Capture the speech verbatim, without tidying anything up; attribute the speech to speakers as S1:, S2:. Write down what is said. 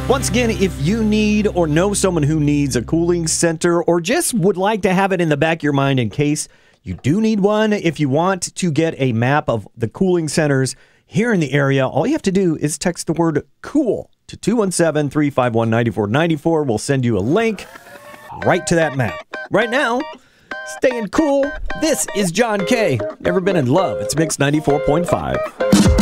S1: Once again, if you need or know someone who needs a cooling center or just would like to have it in the back of your mind in case you do need one, if you want to get a map of the cooling centers here in the area, all you have to do is text the word COOL to two one seven, three five one, nine four nine four. We'll send you a link right to that map. Right now, staying cool, this is John Kay. Never been in love. It's Mix ninety-four point five.